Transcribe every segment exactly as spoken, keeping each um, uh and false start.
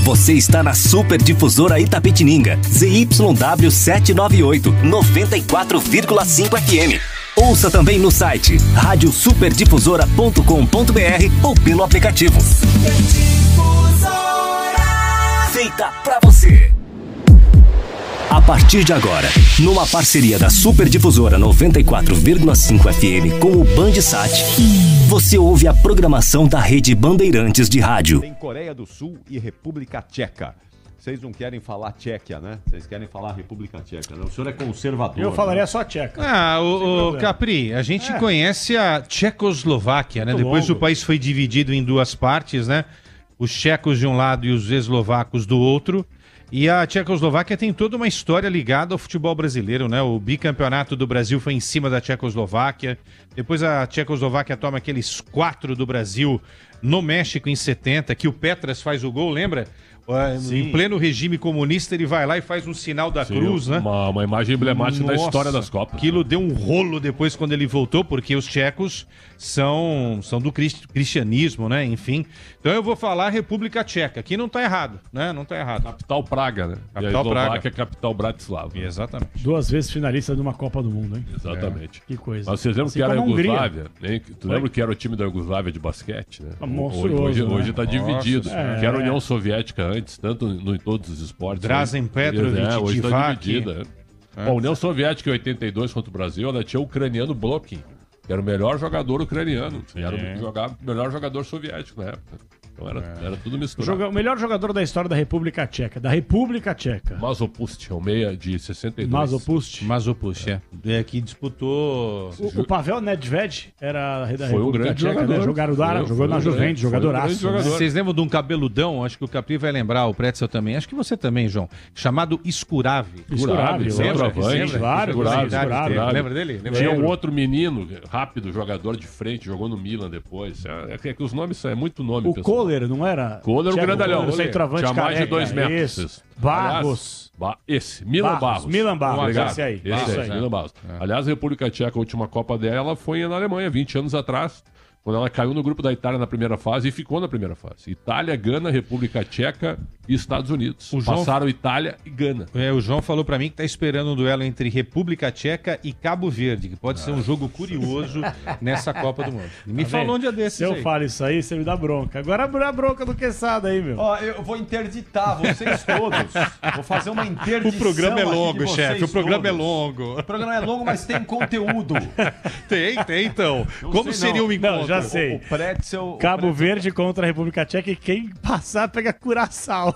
Você está na Super Difusora Itapetininga, Z Y W setecentos e noventa e oito, noventa e quatro vírgula cinco F M. Ouça também no site rádio super difusora ponto com ponto b r ou pelo aplicativo. Super Difusora. Feita pra você. A partir de agora, numa parceria da Super Difusora noventa e quatro vírgula cinco F M com o Bandsat, você ouve a programação da Rede Bandeirantes de Rádio. Tem Coreia do Sul e República Tcheca. Vocês não querem falar Tchequia, né? Vocês querem falar República Tcheca, né? O senhor é conservador. Eu falaria né? só Tcheca. Ah, o, o Capri, a gente é. conhece a Tchecoslováquia, né? Muito Depois longo. o país foi dividido em duas partes, né? Os tchecos de um lado e os eslovacos do outro. E a Tchecoslováquia tem toda uma história ligada ao futebol brasileiro, né? O bicampeonato do Brasil foi em cima da Tchecoslováquia. Depois a Tchecoslováquia toma aqueles quatro do Brasil no México em setenta, que o Petras faz o gol, lembra? Sim. Em pleno regime comunista, ele vai lá e faz um sinal da Sim, cruz, né? Uma, uma imagem emblemática Nossa, da história das Copas. Aquilo deu um rolo depois quando ele voltou, porque os tchecos são, são do crist- cristianismo, né? Enfim. Então eu vou falar República Tcheca, que não tá errado, né? Não tá errado. Capital Praga, né? Capital e a Eslováquia Praga. é capital Bratislava. Exatamente. Duas vezes finalista de uma Copa do Mundo, hein? Exatamente. Que coisa. Mas vocês lembram Assim que era a como a Hungria. Iugoslávia? Né? Tu lembra que era o time da Iugoslávia de basquete, né? Ah, Hoje, monstruoso, hoje, né? hoje tá dividido. Nossa, Que era a é. União Soviética antes, tanto no, em todos os esportes. Drazen Hoje- Petrovic, é, hoje tá Divac. dividida. É. Bom, a União Soviética em oitenta e dois contra o Brasil, ela tinha o ucraniano Blokin, que era o melhor jogador ucraniano. Era o jogava- melhor jogador soviético na época. Então era, era tudo O, misturado. joga- o melhor jogador da história da República Tcheca. Da República Tcheca. Mazopust, é o meia de sessenta e dois. Mazopust. Mazopust, é. É, que disputou... O, o Pavel Nedved era da Foi um República grande Tcheca, jogador. né? Jogaram da, Foi- jogou foi na um Juventus, grande- foi um jogadoraço. grande né? jogador. Vocês lembram de um cabeludão? Acho que o Capri vai lembrar, o Pretzel também. Acho que você também, João. Chamado Escurave. Escurave, Lembra? lembra? Lembra? Vários, Escurave, Escurave. Escurave. Lembra dele? Lembra Tinha dele? um outro menino, rápido, jogador de frente, jogou no Milan depois. É, é que os nomes são é muito nome, O pessoal. Kohler, não era? Kohler, o Tcheco, grandalhão. Kohler, centroavante Tinha mais de careca, dois metros. isso. Isso. Barros. Aliás, Ba- esse, Milan Barros, Barros. Milan Barros, Obrigado. esse aí. Esse Barros, aí, é. Milan Barros. Aliás, a República Tcheca, a última Copa dela foi na Alemanha, vinte anos atrás, quando ela caiu no grupo da Itália na primeira fase e ficou na primeira fase. Itália, Gana, República Tcheca e Estados Unidos. O João- Passaram Itália e Gana. É, o João falou pra mim que tá esperando um duelo entre República Tcheca e Cabo Verde, que pode ser um jogo curioso nessa Copa do Mundo. Me Tá falou vendo? um dia desses Se eu aí. falo isso aí, você me dá bronca. Agora a bronca do Quesada aí, meu. Ó, eu vou interditar vocês todos. Vou fazer uma interdição. O programa é aqui de longo, vocês chefe. O programa é todos. longo. O programa é longo, mas tem conteúdo. Tem, tem então. Não Como sei, seria não. um encontro? Não, já sei. O, o Pretzel... o Cabo Pretzel- Verde contra a República Tcheca e quem passar pega Curaçao.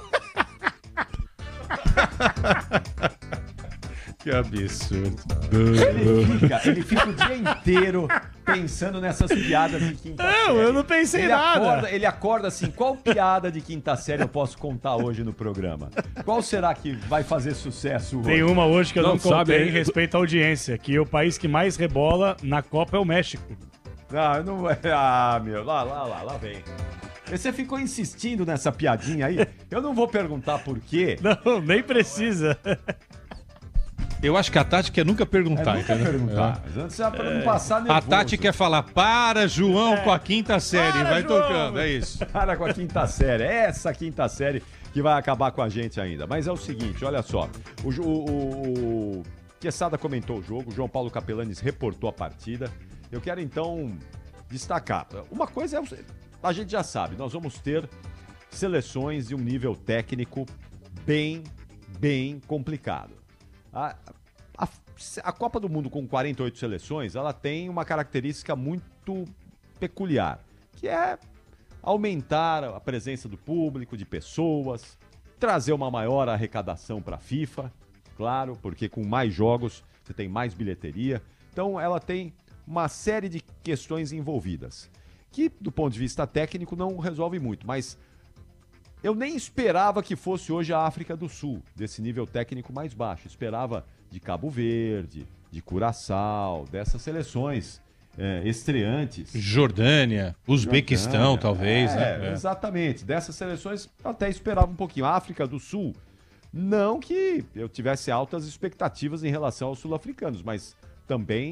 Que absurdo. Ele fica, ele fica o dia inteiro pensando nessas piadas de quinta Não, série. eu não pensei ele nada. Acorda, ele acorda assim, qual piada de quinta série eu posso contar hoje no programa? Qual será que vai fazer sucesso hoje? Tem uma hoje que eu não, Não, sabe, contei é- respeito à audiência, que o país que mais rebola na Copa é o México. Não, eu não... Ah, meu, lá, lá, lá, lá vem. Você ficou insistindo nessa piadinha aí. Eu não vou perguntar por quê. Não, nem precisa. Eu acho que a Tati quer nunca É perguntar, nunca entendeu? perguntar. Mas antes pra não passar nervoso. A Tati quer falar, para, João, com a quinta série. Para, Vai João. tocando, é isso. Para com a quinta série. É essa quinta série que vai acabar com a gente ainda. Mas é o seguinte, olha só. O, jo- o, o, o Quesada comentou o jogo, o João Paulo Capelanes reportou a partida. Eu quero, então, destacar. Uma coisa é... o- A gente já sabe, nós vamos ter seleções de um nível técnico bem, bem complicado. A, a, a Copa do Mundo com quarenta e oito seleções, ela tem uma característica muito peculiar, que é aumentar a presença do público, de pessoas, trazer uma maior arrecadação para a FIFA, claro, porque com mais jogos você tem mais bilheteria. Então ela tem uma série de questões envolvidas, que do ponto de vista técnico não resolve muito, mas eu nem esperava que fosse hoje a África do Sul, desse nível técnico mais baixo. Esperava de Cabo Verde, de Curaçao, dessas seleções é, estreantes. Jordânia, Uzbequistão, Jordânia, talvez, é, né? Exatamente. Dessas seleções eu até esperava um pouquinho. A África do Sul, não que eu tivesse altas expectativas em relação aos sul-africanos, mas também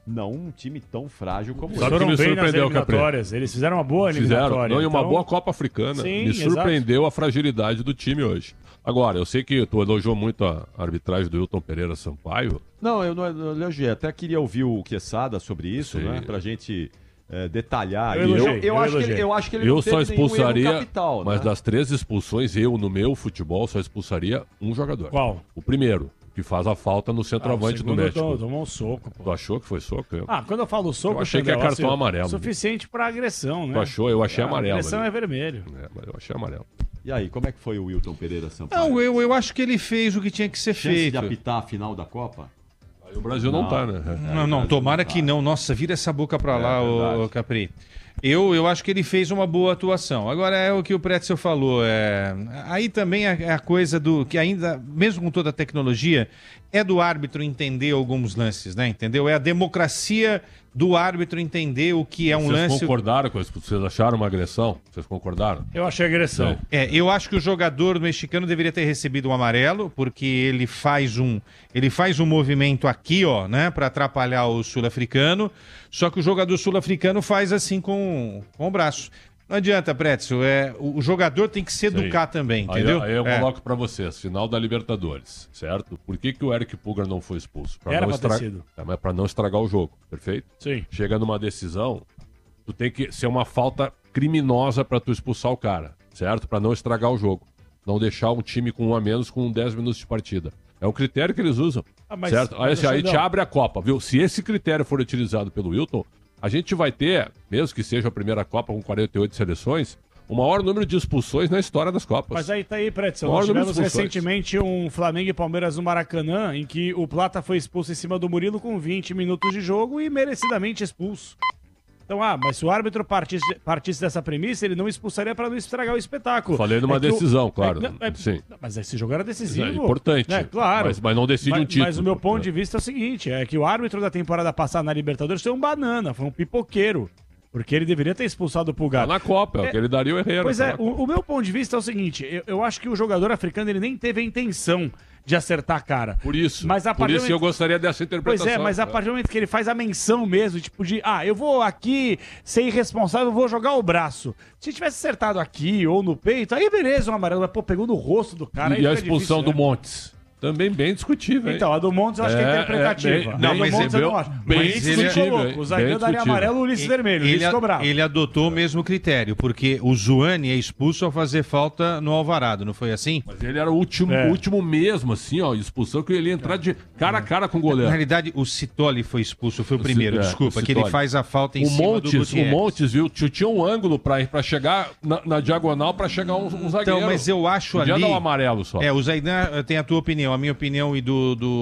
não um time tão frágil como Sabe esse. que me Foram bem nas surpreendeu, Capri? eliminatórias. Eles fizeram uma boa Fizeram. eliminatória. Não, e uma então- boa Copa Africana. Sim, Me exato. surpreendeu a fragilidade do time hoje. Agora, eu sei que tu elogiou muito a arbitragem do Wilton Pereira Sampaio. Não, eu não eu elogiei. Até queria ouvir o Quesada sobre isso, Sim. né? Pra gente é, detalhar. Eu aí. elogiei, eu, eu acho que ele, elogiei. eu acho que ele Eu não só teve nenhum expulsaria, erro capital, mas né? das três expulsões, eu, no meu futebol, só expulsaria um jogador. Qual? O primeiro, que faz a falta no centroavante Ah, o do segundo México. tomou- Tomou um soco, pô. Tu achou que foi soco? Eu, Ah, quando eu falo soco, Eu achei que é Xandão, cartão amarelo. Suficiente pra agressão, né? tu achou? Eu achei A amarelo. agressão ali. é vermelho. É, mas eu achei amarelo. E aí, como é que foi o Wilton Pereira Sampaio? Não, eu, eu acho que ele fez o que tinha que ser Chance feito. de apitar a final da Copa? Aí o Brasil não, Não. tá, né? Não, não, tomara tá. que não. Nossa, vira essa boca pra É, lá, verdade. ô, ô, Capri. Eu, eu acho que ele fez uma boa atuação. Agora é o que o Pretzel falou. É... Aí também é a coisa do que ainda, mesmo com toda a tecnologia, é do árbitro entender alguns lances, né? Entendeu? É a democracia do árbitro entender o que é um Vocês lance. concordaram com isso? Vocês acharam uma agressão? Vocês concordaram? Eu achei agressão. É, eu acho que o jogador mexicano deveria ter recebido um amarelo, porque ele faz um, ele faz um movimento aqui, ó, né, para atrapalhar o sul-africano. Só que o jogador sul-africano faz assim com, com o braço. Não adianta, Pretzel, é, o, o jogador tem que se educar também, Aí, entendeu? aí eu É. coloco pra vocês, final da Libertadores, certo? Por que, que o Eric Pulgar não foi expulso? Pra Era não pra ter sido. É, mas pra não estragar o jogo, perfeito? Sim. Chega numa decisão, tu tem que ser uma falta criminosa pra tu expulsar o cara, certo? Pra não estragar o jogo. Não deixar um time com um a menos com dez minutos de partida. É o critério que eles usam, Ah, mas- certo? Aí, mas, assim, aí te Xandão, abre a Copa, viu? Se esse critério for utilizado pelo Wilton, a gente vai ter, mesmo que seja a primeira Copa com quarenta e oito seleções, o maior número de expulsões na história das Copas. Mas aí tá aí, Pretzel. Maior Nós número de tivemos expulsões. recentemente um Flamengo e Palmeiras no Maracanã, em que o Plata foi expulso em cima do Murilo com vinte minutos de jogo e merecidamente expulso. Então, ah, mas se o árbitro partisse, partisse dessa premissa, ele não expulsaria para não estragar o espetáculo. Falei numa É que o- decisão, claro. É, não, é- Sim. Mas esse jogo era decisivo. É importante. Né? Claro. Mas, mas não decide mas, um título. Mas o meu ponto de vista é o seguinte: é que o árbitro da temporada passada na Libertadores foi um banana, foi um pipoqueiro. Porque ele deveria ter expulsado o Pulgar. Tá na Copa, é o É, que ele daria o Herrera. Pois tá é, na Copa. o, o meu ponto de vista é o seguinte: eu, eu acho que o jogador africano ele nem teve a intenção de acertar a cara. Por isso. Mas a Por partir isso do que eu momento- gostaria dessa Pois interpretação. é, mas a partir do momento que ele faz a menção mesmo, tipo de, ah, eu vou aqui ser irresponsável, vou jogar o braço. Se tivesse acertado aqui ou no peito, aí beleza, um amarelo, mas pô, pegou no rosto do cara. aí E a fica expulsão difícil, do né? Montes? Também bem discutível, hein? Então, a do Montes eu acho que é É, interpretativa. é, bem- A não, do mas Montes eu é não bem- acho. bem O Ulisses ficou discutível, louco. hein? O zagueiro Bem daria discutível. amarelo, o Ulisses vermelho. O Ulisses Ele, ficou bravo. ele adotou o mesmo critério, porque o Zuani é expulso ao fazer falta no Alvarado, não foi assim? Mas ele era o último, É. o último mesmo, assim, ó, expulsão, que ele ia entrar de cara a cara com o Na goleiro. realidade, o Citoli foi expulso, foi o O primeiro, Ci- é, desculpa, o que ele Citoli. faz a falta em O cima do Montes, o Gutierrez. Montes, viu? Tinha tinha um ângulo pra, pra chegar na, na diagonal pra chegar um, um zagueiro. Então, mas eu acho Podia ali... dar um amarelo só. É, o Zaidan tem a tua opinião, a minha opinião e do, do,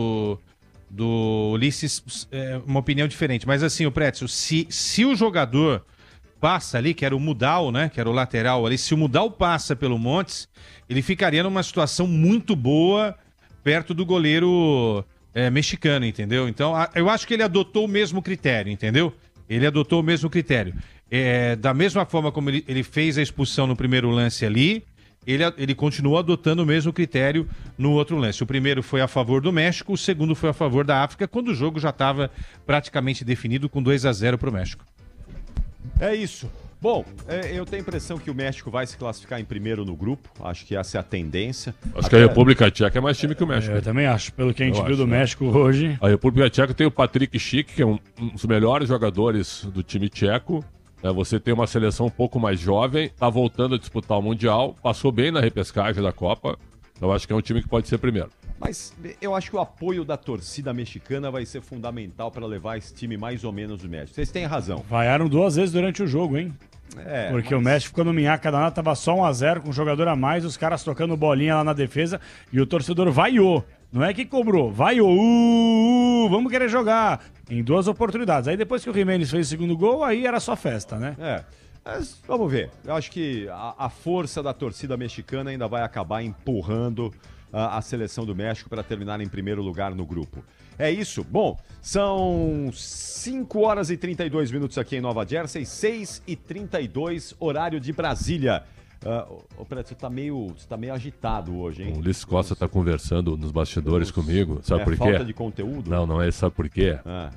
do Ulisses é uma opinião diferente. Mas assim, o Pretzel, se, se o jogador passa ali, que era o Mudal, né, que era o lateral ali, se o Mudal passa pelo Montes, ele ficaria numa situação muito boa perto do goleiro é, mexicano, entendeu? Então, a- eu acho que ele adotou o mesmo critério, entendeu? Ele adotou o mesmo critério. É, da mesma forma como ele, ele fez a expulsão no primeiro lance ali, ele, ele continuou adotando o mesmo critério no outro lance. O primeiro foi a favor do México, o segundo foi a favor da África, quando o jogo já estava praticamente definido com dois a zero para o México. É isso. Bom, é, eu tenho a impressão que o México vai se classificar em primeiro no grupo. Acho que essa é a tendência. Acho que a República Tcheca é mais time que o México. Eu também acho, pelo que a gente Eu viu acho, do né? México hoje. A República Tcheca tem o Patrick Schick, que é um, um dos melhores jogadores do time tcheco. É, você tem uma seleção um pouco mais jovem, tá voltando a disputar o Mundial, passou bem na repescagem da Copa. Eu acho que é um time que pode ser primeiro. Mas eu acho que o apoio da torcida mexicana vai ser fundamental para levar esse time mais ou menos do México. Vocês têm razão. Vaiaram duas vezes durante o jogo, hein? É, Porque mas- o México ficou no minhaca danada, tava só um a zero com um jogador a mais, os caras tocando bolinha lá na defesa e o torcedor vaiou. Não é que cobrou, vaiou. Uh, uh, vamos querer jogar. Em duas oportunidades. Aí depois que o Jimenez fez o segundo gol, aí era só festa, né? É. Mas vamos ver. Eu acho que a, a força da torcida mexicana ainda vai acabar empurrando a, a seleção do México para terminar em primeiro lugar no grupo. É isso. Bom, são cinco horas e trinta e dois minutos aqui em Nova Jersey, seis e trinta e dois, horário de Brasília. Uh, ô, Preto, você tá meio, você tá meio agitado hoje, hein? O Ulisses Costa tá conversando nos bastidores Nossa. comigo. Sabe é por quê? falta de conteúdo? Não, não é. Sabe por quê? Ah,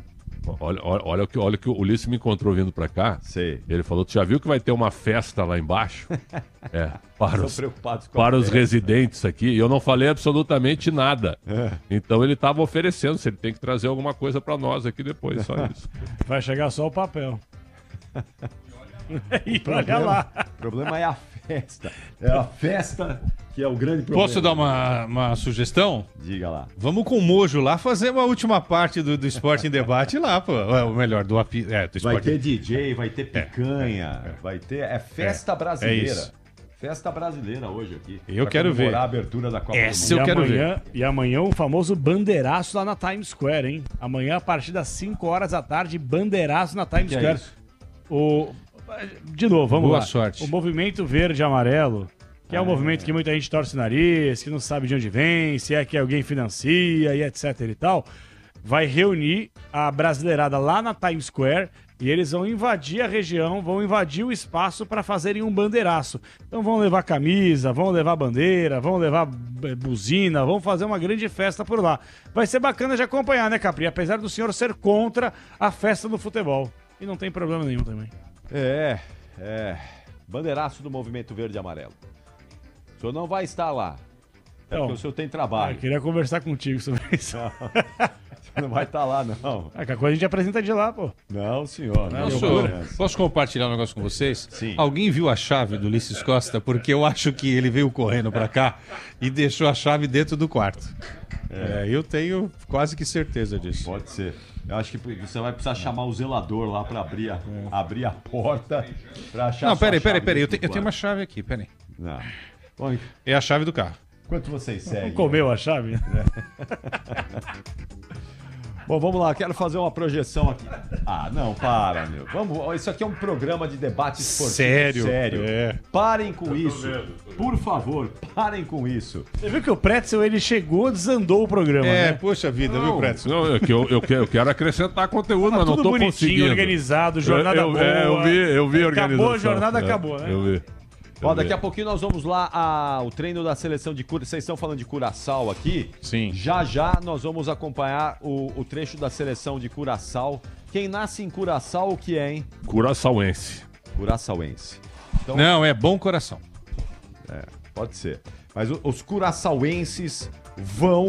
Olha, olha, olha o que, olha o que o Ulisses me encontrou vindo pra cá. Sei. Ele falou, tu já viu que vai ter uma festa lá embaixo? É, para Estão os, preocupados com a para os festa. residentes aqui. E eu não falei absolutamente nada. É. Então ele estava oferecendo, se ele tem que trazer alguma coisa pra nós aqui depois, só isso. Vai chegar só o papel. E olha lá. O problema é a festa. É a festa que é o grande problema. Posso dar uma, uma sugestão? Diga lá. Vamos com o Mojo lá fazer uma última parte do, do Esporte em Debate lá, pô. É, o melhor, do, api... é, do Vai Esporte. ter D J, vai ter picanha, vai ter... É festa É, brasileira. é isso. Festa brasileira hoje aqui. Eu Pra quero comemorar ver. a abertura da Copa Essa do eu Mundo. e quero amanhã, E amanhã o famoso bandeiraço lá na Times Square, hein? Amanhã, a partir das cinco horas da tarde, bandeiraço na Times Que é Square. isso? O... De novo, vamos Boa lá. sorte. O movimento verde e amarelo, que é um movimento que muita gente torce o nariz, que não sabe de onde vem, se é que alguém financia e etc e tal, vai reunir a brasileirada lá na Times Square e eles vão invadir a região, vão invadir o espaço para fazerem um bandeiraço. Então vão levar camisa, vão levar bandeira, vão levar eh, buzina, vão fazer uma grande festa por lá. Vai ser bacana de acompanhar, né, Capri? Apesar do senhor ser contra a festa do futebol. E não tem problema nenhum também. É, é. Bandeiraço do Movimento Verde e Amarelo. O senhor não vai estar lá. É Então, porque o senhor tem Ah, trabalho. eu queria conversar contigo sobre isso. Não. O senhor não vai estar lá, não. Ah, qualquer coisa a gente apresenta de lá, pô. Não, senhor. Não, Posso, não. posso compartilhar um negócio com vocês? Sim. Alguém viu a chave do Ulisses Costa? Porque eu acho que ele veio correndo pra cá e deixou a chave dentro do quarto. É, eu tenho quase que certeza disso. Pode ser. Eu acho que você vai precisar chamar o zelador lá pra abrir a, abrir a porta pra achar Não, a sua peraí, peraí, chave peraí. Eu, dentro te- eu do tenho uma quarto. chave aqui, peraí. Não. Bom, É a chave do carro. enquanto vocês seguem... Comeu a chave? Bom, vamos lá, quero fazer uma projeção aqui. Ah, não, para, meu. Vamos, isso aqui é um programa de debate esportivo Sério? sério. É. Parem com isso. Por favor, parem com isso. Você viu que o Pretzel, ele chegou, desandou o programa, É, né? poxa vida, viu, Pretzel? Não, é que eu, eu, quero, eu quero acrescentar conteúdo, mas não Tudo tô bonitinho, conseguindo. organizado, jornada eu, eu, boa. é, eu vi, eu vi a Acabou a organização. jornada, É, acabou, né? Eu vi. Eu Ó, daqui vi. a pouquinho nós vamos lá ao treino da seleção de Curaçao. Vocês estão falando de Curaçao aqui? Sim. Já já nós vamos acompanhar o, o trecho da seleção de Curaçao. Quem nasce em Curaçao, o que é, hein? Curaçaoense. Curaçaoense. Então, Não, é bom coração. pode ser. Mas o- os curaçaoenses vão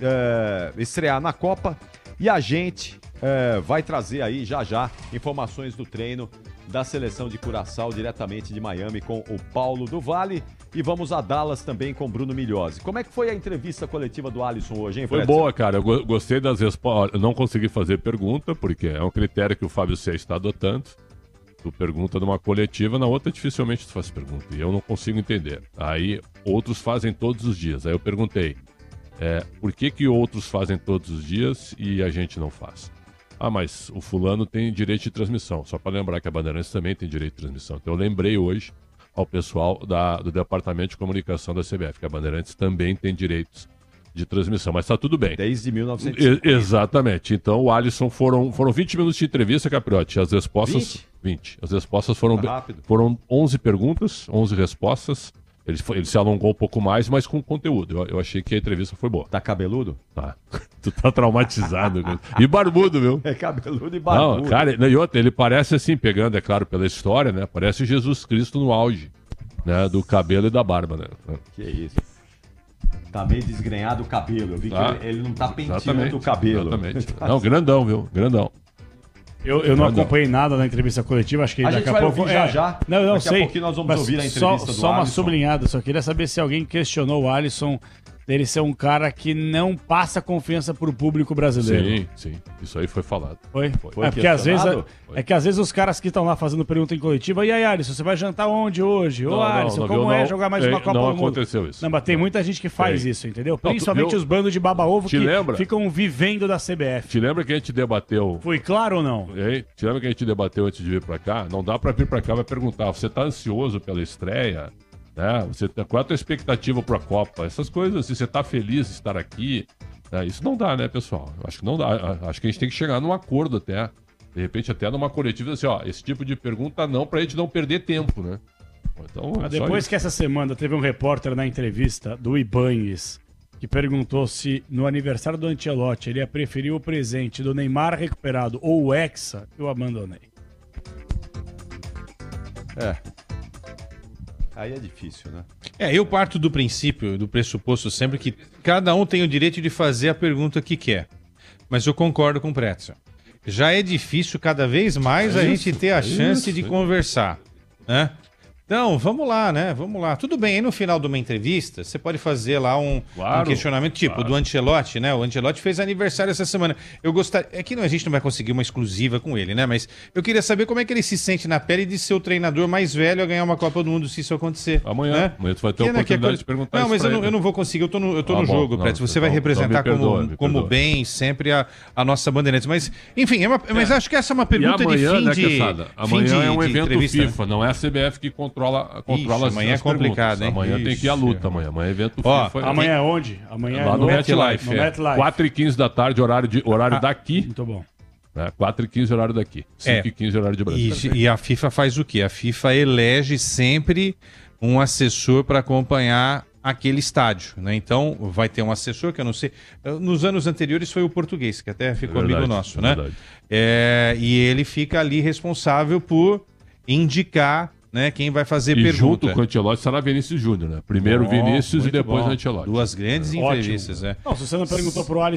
é, estrear na Copa e a gente é, vai trazer aí já já informações do treino da seleção de Curaçao diretamente de Miami com o Paulo do Vale e vamos a Dallas também com Bruno Migliozzi. Como é que foi a entrevista coletiva do Alisson hoje, hein, Foi Fredson? boa, cara. Eu go- gostei das respostas. Eu não consegui fazer pergunta, porque é um critério que o Fábio C está adotando. Tu pergunta numa coletiva, na outra dificilmente tu faz pergunta. E eu não consigo entender. Aí outros fazem todos os dias. Aí eu perguntei, é, por que que outros fazem todos os dias e a gente não faz? Ah, mas o fulano tem direito de transmissão. Só para lembrar que a Bandeirantes também tem direito de transmissão. Então eu lembrei hoje ao pessoal da- do Departamento de Comunicação da C B F, que a Bandeirantes também tem direitos de transmissão. Mas tá tudo bem. Desde mil e novecentos E- exatamente. Então o Alisson foram, foram vinte minutos de entrevista, Capriotti. As respostas. vinte? vinte. As respostas foram. Tá rápido. Foram onze perguntas, onze respostas. Ele, foi- ele se alongou um pouco mais, mas com conteúdo. Eu, eu achei que a entrevista foi boa. Tá cabeludo? Tá. Tu tá traumatizado. cara. E barbudo, viu? É cabeludo e Não, barbudo. cara, e outra, ele parece assim, pegando, é claro, pela história, né? Parece Jesus Cristo no auge, né? Do cabelo e da barba, né? Que isso. Tá meio desgrenhado o cabelo. Eu vi que Tá. ele, ele não tá penteando Exatamente. o cabelo. Exatamente. Não, grandão, viu? Grandão. Eu, eu não Não, não. acompanhei nada da entrevista coletiva, acho que A daqui gente a vai pouco... ouvir já já. Não, não Daqui a sei. pouquinho nós vamos mas ouvir a só, entrevista do Só uma Alisson. sublinhada, só queria saber se alguém questionou o Alisson dele ser um cara que não passa confiança pro público brasileiro. Sim, sim. Isso aí foi falado. Foi? Foi é, porque às vezes, questionado? é que às vezes os caras que estão lá fazendo pergunta em coletiva, e aí, Alisson, você vai jantar onde hoje? Ô, Não, não, Alisson, não, como viu, é não. jogar mais É, uma Copa não do Mundo? aconteceu isso. Não, mas tem muita gente que faz Tem. isso, entendeu? Não, tu Principalmente viu- os bandos de baba-ovo Te que lembra? ficam vivendo da C B F. Te lembra que a gente debateu. Foi claro ou não? Hein? Te lembra que a gente debateu antes de vir pra cá? Não dá pra vir pra cá e perguntar: você tá ansioso pela estreia? Né? Você, tá- qual é a tua expectativa pra Copa? Essas coisas, se você tá feliz de estar aqui. Né? Isso não dá, né, pessoal? Acho que não dá. A- Acho que a gente tem que chegar num acordo até. De repente, até numa coletiva, assim, ó, esse tipo de pergunta não, pra gente não perder tempo, né? Então, é Mas só depois isso. que essa semana teve um repórter na entrevista do Ibanes que perguntou se no aniversário do Ancelotti ele ia preferir o presente do Neymar recuperado ou o Hexa, eu abandonei. É. Aí é difícil, né? É, eu parto do princípio, do pressuposto sempre que cada um tem o direito de fazer a pergunta que quer. Mas eu concordo com o Pretzel. Já é difícil cada vez mais é a isso, gente ter a é chance isso, de é. conversar, né? Então, vamos lá, né? Vamos lá. Tudo bem, aí no final de uma entrevista, você pode fazer lá um, claro, um questionamento tipo claro. do Ancelotti, né? O Ancelotti fez aniversário essa semana. Eu gostaria... É que não, a gente não vai conseguir uma exclusiva com ele, né? Mas eu queria saber como é que ele se sente na pele de ser o treinador mais velho a ganhar uma Copa do Mundo, se isso acontecer. Amanhã. Né? Amanhã tu vai ter a oportunidade é coisa... de perguntar Não, mas eu não, eu não vou conseguir. Eu tô no, eu tô ah, no bom, jogo, Preto. Você vai representar então, como, perdoa, como bem sempre a, a nossa Bandeirantes. Mas, enfim, é uma, é. mas acho que essa é uma pergunta amanhã, de fim né, de... Amanhã fim de, é um evento FIFA, né? não é a C B F que controla, controla Ixi, as amanhã é complicado, hein? Amanhã Ixi. tem que ir à luta, amanhã. Amanhã é evento Ó, FIFA. Amanhã é onde? Amanhã lá é no MetLife. No é. MetLife. quatro e quinze da tarde, horário, de, horário ah, daqui. Muito bom. É, quatro e quinze, horário daqui. cinco e quinze, é. horário de Brasil. E, e a FIFA faz o quê? A FIFA elege sempre um assessor para acompanhar aquele estádio, né? Então, vai ter um assessor que eu não sei... Nos anos anteriores foi o português, que até ficou é verdade, amigo nosso, né? É, e ele fica ali responsável por indicar, né, quem vai fazer e pergunta. junto com o Ancelotti será Vinícius Júnior, né? Primeiro bom, Vinícius e depois bom. o Ancelotti. Duas grandes é. entrevistas, né? Não, se você não perguntou pro Alisson